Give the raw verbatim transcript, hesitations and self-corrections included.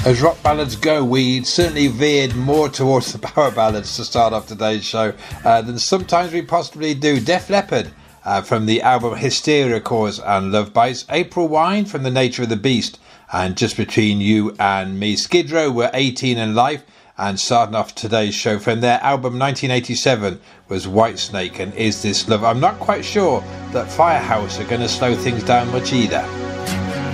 As rock ballads go, we certainly veered more towards the power ballads to start off today's show uh, than sometimes we possibly do. Def Leppard uh, from the album Hysteria Cause and Love Bites, April Wine from The Nature of the Beast, and Just Between You and Me. Skid Row were eighteen in Life, and starting off today's show from their album nineteen eighty-seven was Whitesnake and Is This Love. I'm not quite sure that Firehouse are going to slow things down much either.